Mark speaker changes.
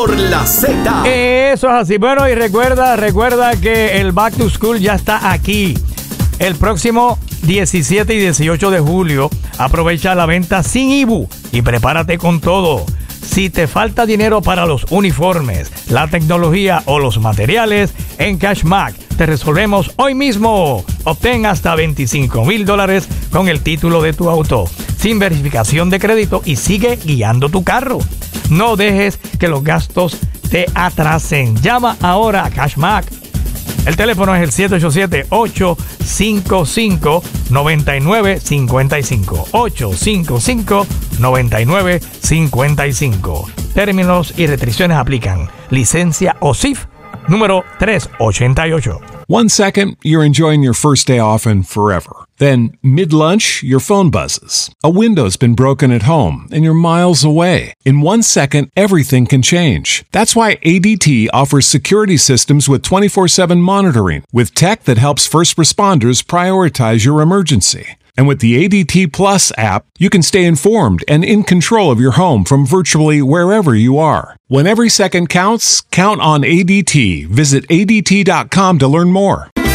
Speaker 1: Por la Z.
Speaker 2: Eso es así. Bueno, y recuerda que el Back to School ya está aquí. El próximo 17 y 18 de julio, aprovecha la venta sin IBU y prepárate con todo. Si te falta dinero para los uniformes, la tecnología o los materiales, en Cashmack te resolvemos hoy mismo. Obtén hasta $25,000 con el título de tu auto, sin verificación de crédito, y sigue guiando tu carro. No dejes que los gastos te atrasen. Llama ahora a Cashmack. El teléfono es el 787-855-9955. 855-9955. Términos y restricciones aplican. Licencia OSIF número 388.
Speaker 3: 1 second, you're enjoying your first day off and forever. Then, mid-lunch, your phone buzzes. A window's been broken at home and you're miles away. In 1 second, everything can change. That's why ADT offers security systems with 24/7 monitoring, with tech that helps first responders prioritize your emergency. And with the ADT Plus app, you can stay informed and in control of your home from virtually wherever you are. When every second counts, count on ADT. Visit ADT.com to learn more.